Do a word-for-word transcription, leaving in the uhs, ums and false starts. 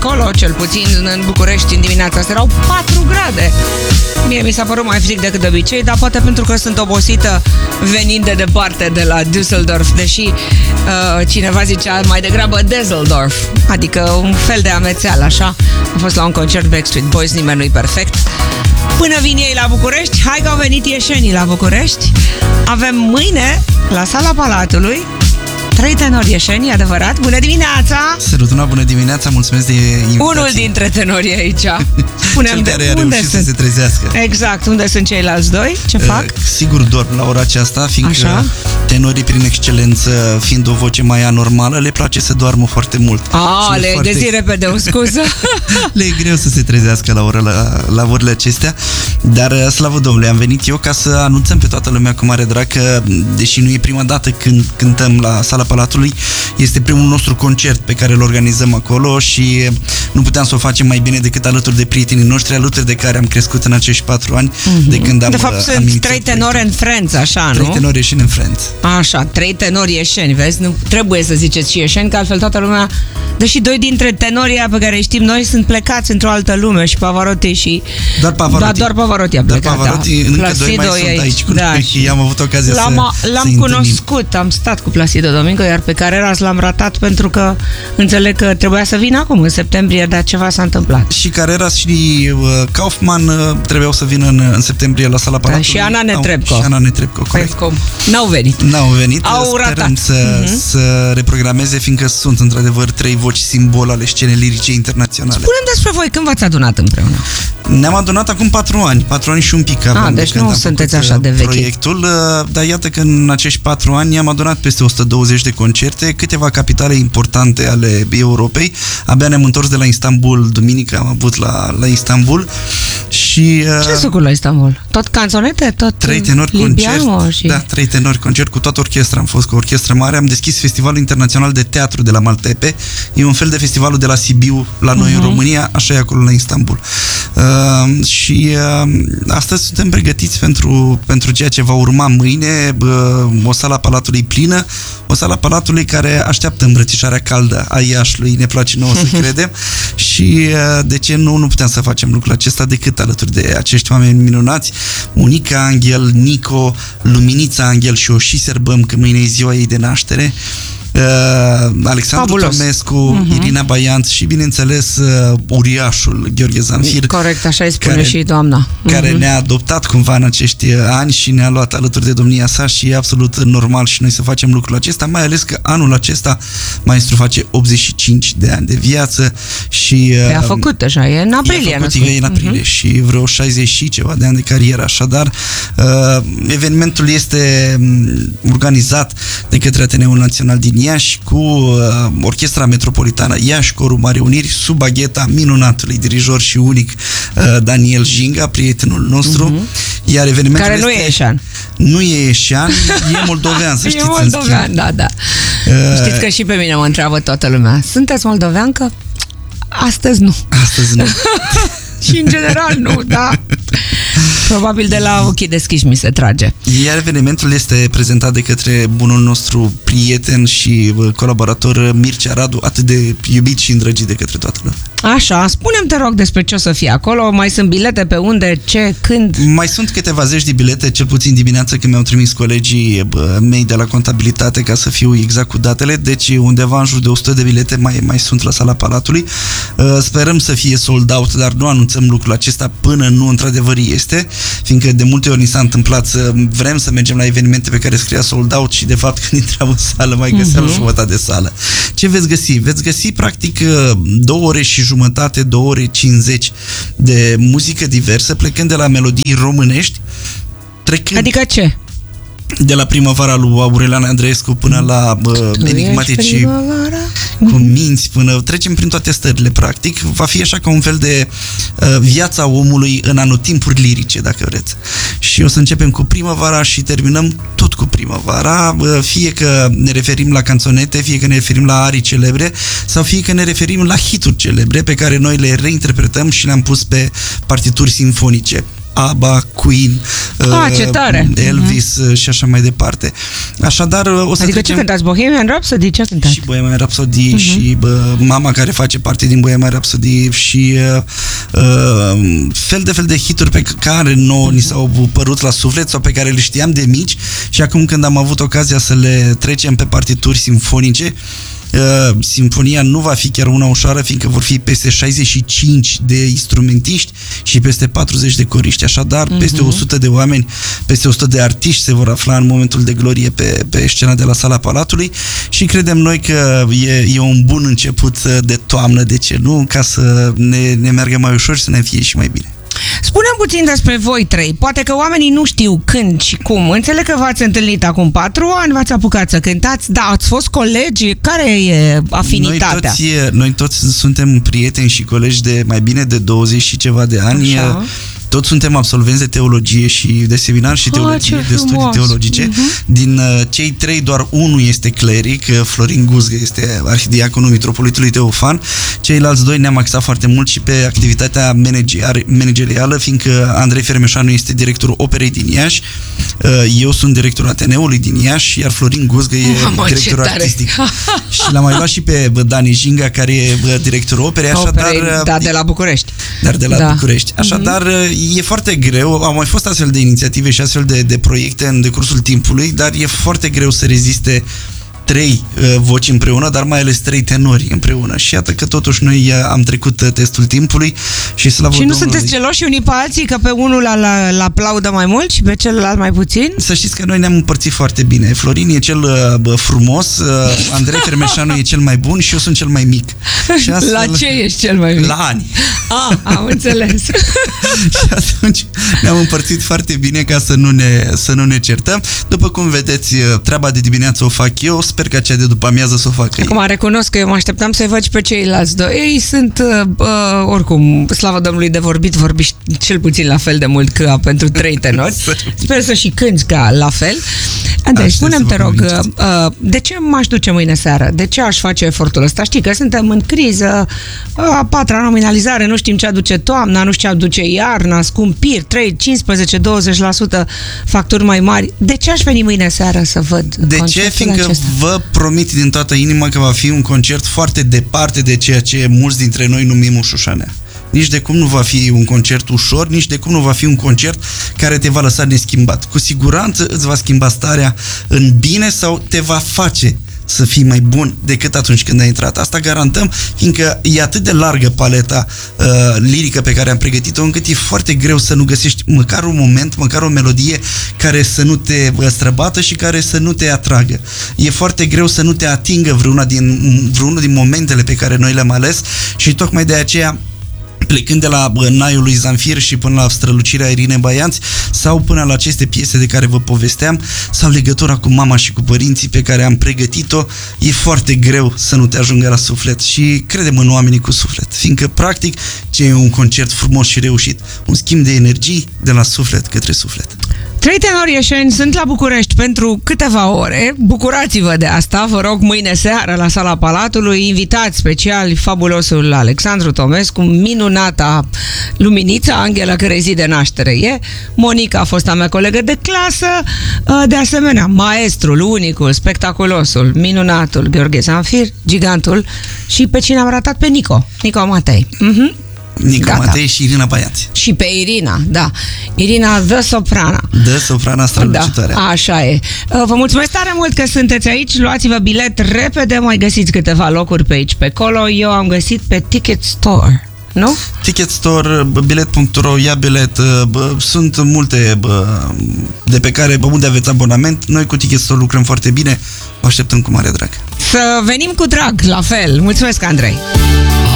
acolo, cel puțin în București în dimineața asta erau patru grade. Mie mi s-a părut mai frig decât de obicei, dar poate pentru că sunt obosită venind de departe de la Düsseldorf, deși uh, cineva zicea mai degrabă Düsseldorf, adică un fel de amețeală, așa. Am fost la un concert Backstreet Boys, nimeni nu-i perfect. Până vin ei la București, hai că au venit ieșenii la București. Avem mâine, la Sala Palatului, trei tenori ieșeni, adevărat. Bună dimineața! Sărutuna, bună dimineața, mulțumesc de invitație. Unul dintre tenori aici. Spunem de care a unde reușit sunt. să se trezească. Exact, unde sunt ceilalți doi? Ce fac? Uh, sigur dorm la ora aceasta, fiindcă Așa? tenorii prin excelență, fiind o voce mai anormală, le place să doarmă foarte mult. A, Și le foarte... găsi repede o scuză. Le e greu să se trezească la, ora, la, la orele acestea, dar slavă Domnului, am venit eu ca să anunțăm pe toată lumea cu mare drag că, deși nu e prima dată când cântăm la Sala Palatului, este primul nostru concert pe care îl organizăm acolo și nu puteam să o facem mai bine decât alături de prietenii noștri, alături de care am crescut în acești patru ani, mm-hmm. de când am De fapt am sunt trei tenori în Friends, așa, nu? Trei tenori ieșeni în Friends. Așa, trei tenori ieșeni, vezi? Nu trebuie să ziceți și ieșeni, că altfel toată lumea... Deși doi dintre tenorii pe care îi știm noi sunt plecați într-o altă lume, și Pavarotti și... Doar Pavarotti. Da, doar Pavarotti a plecat, Dar Pavarotti, da. încă Placido doi mai sunt aici, aici cu da. noi. I-am avut ocazia L-am, să L-am să cunoscut, am stat cu Placido Domingo, iar pe Carreras l-am ratat pentru că înțeleg că trebuia să vină acum în septembrie, dar ceva s-a întâmplat. Și Carreras și uh, Kaufman uh, trebuiau să vină în, în septembrie la Sala Palatului. Da, și Ana Netrebko. Și Ana Netrebko, corect. Păi, N-au venit. N-au venit. Au Sperăm ratat. să, Mm-hmm. să reprogrameze, fiindcă sunt într-adevăr trei voci simbol ale scenei lirice internaționale. Spunem despre voi, când v-ați adunat împreună? Ne-am adunat acum patru ani, patru ani și un pic. Ah, deci de când nu am sunteți făcut, așa de vechi. Proiectul, dar iată că în acești patru ani am adunat peste o sută douăzeci de concerte, câteva capitale importante ale Europei. Abia ne-am întors de la Istanbul, duminică am avut la, la Istanbul. Și, ce s-a făcut la Istanbul? Tot canțonete? Tot trei tenori concert. Și... Da, trei tenori concert cu toată orchestra. Am fost cu o orchestră mare. Am deschis Festivalul Internațional de Teatru de la Maltepe. E un fel de festivalul de la Sibiu la noi uh-huh. în România, așa e acolo la Istanbul. Uh, și uh, astăzi suntem pregătiți pentru, pentru ceea ce va urma mâine. Uh, o Sala Palatului plină, o Sala Palatului care așteaptă îmbrățișarea caldă a Iașului, ne place nouă să credem. Și uh, de ce nu, nu puteam să facem lucrul acesta decât alături de acești oameni minunați, Monica Angel, Nico, Luminița Angel și o și sărbăm că mâine e ziua ei de naștere. Uh, Alexandru Fabulos. Tomescu, uh-huh. Irina Baianț și, bineînțeles, uh, uriașul Gheorghe Zanfir. Corect, așa îi spune care, și doamna. Care uh-huh. ne-a adoptat cumva în acești ani și ne-a luat alături de domnia sa și e absolut normal și noi să facem lucrul acesta, mai ales că anul acesta maestru face optzeci și cinci de ani de viață și... Uh, a făcut deja, e în aprilie. E făcut, e în aprilie uh-huh. și vreo șaizeci și ceva de ani de carieră, așadar uh, evenimentul este organizat de către Ateneul Național din Iași cu uh, Orchestra Metropolitană Iași, Corul Mare Uniri, sub bagheta minunatului dirijor și unic uh, Daniel Jinga, prietenul nostru, uh-huh. iar evenimentul care este... nu e ieșan. Nu e ieșan, e moldovean, să știți. E moldovean, da, da. Uh, Știți că și pe mine mă întreabă toată lumea. Sunteți moldoveancă? Astăzi nu. Astăzi nu. Și în general nu, da. Probabil de la ochii deschiși mi se trage. Iar evenimentul este prezentat de către bunul nostru prieten și colaborator Mircea Radu, atât de iubit și îndrăgit de către toată lumea. Așa, spune-mi, te rog, despre ce o să fie acolo. Mai sunt bilete pe unde, ce, când? Mai sunt câteva zeci de bilete, cel puțin dimineața când mi-au trimis colegii mei de la contabilitate, ca să fiu exact cu datele, deci undeva în jur de o sută de bilete mai, mai sunt la Sala Palatului. Sperăm să fie sold out, dar nu anunțăm lucrul acesta până nu într-adevăr este, fiindcă de multe ori ni s-a întâmplat să vrem să mergem la evenimente pe care scria sold out și de fapt când intram în sală mai găseam uh-huh. jumătate de sală. Ce veți găsi? Veți găsi practic două ore și jumătate, două ore cincizeci de muzică diversă, plecând de la melodii românești, trecând... Adică ce? De la Primăvara lui Aurelian Andreescu până la uh, enigmatici cu minți, până trecem prin toate stările, practic. Va fi așa ca un fel de uh, viața omului în anotimpuri lirice, dacă vreți. Și o să începem cu primăvara și terminăm tot cu primăvara, uh, fie că ne referim la canțonete, fie că ne referim la arii celebre, sau fie că ne referim la hituri celebre pe care noi le reinterpretăm și le-am pus pe partituri simfonice. ABBA, Queen, ah, ce tare. Elvis uh-huh. și așa mai departe. Așadar, o să adică trecem... ce cântați? Bohemian Rhapsody? Ce cântați? Și Bohemian Rhapsody uh-huh. și bă, mama care face parte din Bohemian Rhapsody și uh, uh, fel de fel de hituri pe care nouă uh-huh. ni s-au părut la suflet sau pe care le știam de mici și acum când am avut ocazia să le trecem pe partituri simfonice, Uh, simfonia nu va fi chiar una ușoară, fiindcă vor fi peste șaizeci și cinci de instrumentiști și peste patruzeci de coriști. Așadar, uh-huh. peste o sută de oameni, peste o sută de artiști se vor afla în momentul de glorie pe, pe scena de la Sala Palatului și credem noi că e, e un bun început de toamnă, de ce nu, ca să ne, ne meargă mai ușor și să ne fie și mai bine. Spune-mi puțin despre voi trei. Poate că oamenii nu știu când și cum. Înțeleg că v-ați întâlnit acum patru ani, v-ați apucat să cântați. Da, ați fost colegi? Care e afinitatea? Noi toți, noi toți suntem prieteni și colegi de mai bine de douăzeci și ceva de ani. Așa. Toți suntem absolvenți de teologie și de seminar și teologie, ah, de studii teologice. Uh-huh. Din uh, cei trei, doar unul este cleric, Florin Guzgă este arhidiaconul Mitropolitului Teofan. Ceilalți doi ne-am axat foarte mult și pe activitatea managerială, fiindcă Andrei Fermeșanu este directorul Operei din Iași, uh, eu sunt directorul Ateneului din Iași, iar Florin Guzgă e Mamă, directorul artistic. Și l-am mai luat și pe Dani Jinga, care e directorul Operei. Așadar, Operei, da, de la București. Dar de la da. București. Așadar, uh-huh. e foarte greu, au mai fost astfel de inițiative și astfel de, de proiecte în decursul timpului, dar e foarte greu să reziste trei uh, voci împreună, dar mai ales trei tenori împreună. Și iată că totuși noi uh, am trecut uh, testul timpului și slavă Și nu Domnului. Sunteți geloși unii pe alții, că pe unul îl aplaudă mai mult și pe celălalt mai puțin? Să știți că noi ne-am împărțit foarte bine. Florin e cel uh, frumos, uh, Andrei Fermeșanu e cel mai bun și eu sunt cel mai mic. Și astfel, la ce ești cel mai mic? La ani. Ah, am înțeles. Și atunci ne-am împărțit foarte bine ca să nu ne, să nu ne certăm. După cum vedeți, treaba de dimineață o fac eu, sper că aceea de după amiază să o facă Acum ei. Recunosc că eu mă așteptam să-i văd pe ceilalți doi. Ei sunt, uh, oricum, slavă Domnului, de vorbit, vorbiți cel puțin la fel de mult ca pentru trei tenori. Sper să și cânti ca la fel. Andrei, spune-mi, te rog, uh, de ce m-aș duce mâine seară? De ce aș face efortul ăsta? Știi că suntem în criză, a patra nominalizare, nu știm ce aduce toamna, nu știu ce aduce iarna, scumpiri, trei, cincisprezece, douăzeci la sută facturi mai mari. De ce aș veni mâine seară să văd De ce? Fiindcă acesta? Vă promit din toată inima că va fi un concert foarte departe de ceea ce mulți dintre noi numim Ușușanea. Nici de cum nu va fi un concert ușor, nici de cum nu va fi un concert care te va lăsa neschimbat. Cu siguranță îți va schimba starea în bine sau te va face să fii mai bun decât atunci când ai intrat. Asta garantăm, fiindcă e atât de largă paleta uh, lirică pe care am pregătit-o, încât e foarte greu să nu găsești măcar un moment, măcar o melodie care să nu te străbată și care să nu te atragă. E foarte greu să nu te atingă vreuna din, vreunul din momentele pe care noi le-am ales și tocmai de aceea, plecând de la Naiul lui Zanfir și până la Strălucirea Irinei Baianți sau până la aceste piese de care vă povesteam sau legătura cu mama și cu părinții pe care am pregătit-o, e foarte greu să nu te ajungă la suflet și credem în oamenii cu suflet, fiindcă practic ce e un concert frumos și reușit, un schimb de energii de la suflet către suflet. Trei tenori ieșeni sunt la București pentru câteva ore. Bucurați-vă de asta, vă rog, mâine seară la Sala Palatului, invitați speciali fabulosul Alexandru Tomescu, minunata luminița, Angela cărei zi de naștere e, Monica a fost a mea colegă de clasă, de asemenea, maestrul, unicul, spectaculosul, minunatul Gheorghe Zanfir, gigantul și pe cine am ratat? Pe Nico, Nico Matei. Mhm. Nico Matei și Irina Baianți. Și pe Irina, da. Irina The Soprana. The Soprana strălucitoare. Da, așa e. Vă mulțumesc tare mult că sunteți aici. Luați-vă bilet repede, mai găsiți câteva locuri pe aici, pe acolo. Eu am găsit pe Ticket Store. Nu? Ticket Store, bilet punct ro, ia bilet, sunt multe de pe care, unde aveți abonament. Noi cu Ticket Store lucrăm foarte bine. Vă așteptăm cu mare drag. Să venim cu drag, la fel. Mulțumesc, Andrei.